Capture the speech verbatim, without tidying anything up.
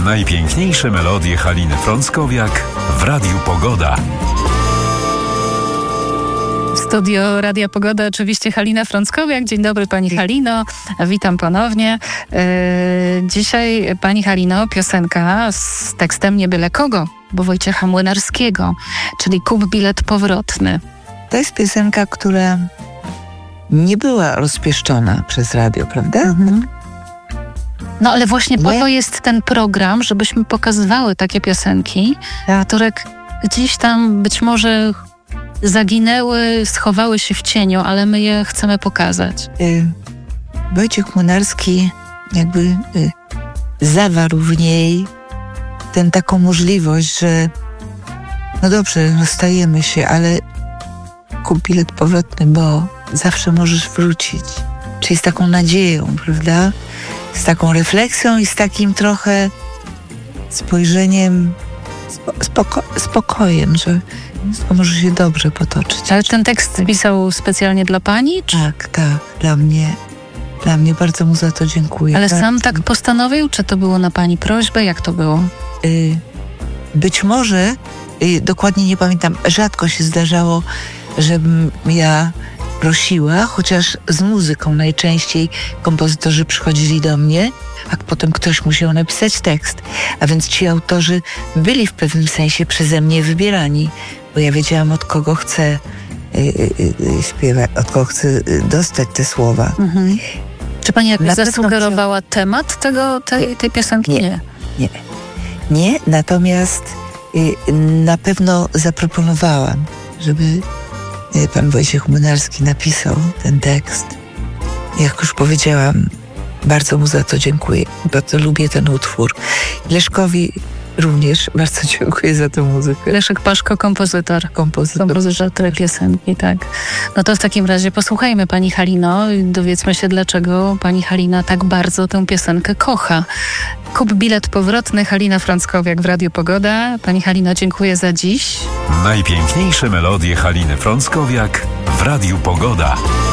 Najpiękniejsze melodie Haliny Frąckowiak w Radiu Pogoda. Studio Radia Pogoda, oczywiście Halina Frąckowiak. Dzień dobry pani Halino, witam ponownie. Yy, dzisiaj pani Halino piosenka z tekstem nie byle kogo, bo Wojciecha Młynarskiego, czyli Kup bilet powrotny. To jest piosenka, która nie była rozpieszczona przez radio, prawda? Mhm. No ale właśnie po Nie? to jest ten program, żebyśmy pokazywały takie piosenki, Tak. które gdzieś tam być może zaginęły, schowały się w cieniu, ale my je chcemy pokazać. Y, Wojciech Młynarski jakby y, zawarł w niej tę taką możliwość, że no dobrze, rozstajemy się, ale kup bilet powrotny, bo zawsze możesz wrócić. Czyli z taką nadzieją, prawda? Z taką refleksją i z takim trochę spojrzeniem, spo, spoko, spokojem, że wszystko może się dobrze potoczyć. Ale ten tekst pisał specjalnie dla pani? Czy... Tak, tak, dla mnie, dla mnie bardzo mu za to dziękuję. Ale bardzo. sam tak postanowił? Czy to było na pani prośbę? Jak to było? Y, być może, y, dokładnie nie pamiętam, rzadko się zdarzało, żebym ja prosiła, chociaż z muzyką najczęściej kompozytorzy przychodzili do mnie, a potem ktoś musiał napisać tekst. A więc ci autorzy byli w pewnym sensie przeze mnie wybierani, bo ja wiedziałam, od kogo chcę y, y, y, śpiewać, od kogo chcę y, dostać te słowa. Mhm. Czy pani jakoś Na pewno zasugerowała temat tego, tej, tej piosenki? Nie. Nie. Nie, nie, natomiast y, na pewno zaproponowałam, żeby y, pan Wojciech Młynarski napisał ten tekst. Jak już powiedziałam, bardzo mu za to dziękuję. Bardzo lubię ten utwór. Leszkowi również bardzo dziękuję za tę muzykę. Leszek Paszko, kompozytor. Kompozytor. Kompozytor tej piosenki, tak. No to w takim razie posłuchajmy pani Halino i dowiedzmy się, dlaczego pani Halina tak bardzo tę piosenkę kocha. Kup bilet powrotny, Halina Frąckowiak w Radiu Pogoda. Pani Halino, dziękuję za dziś. Najpiękniejsze melodie Haliny Frąckowiak w Radiu Pogoda.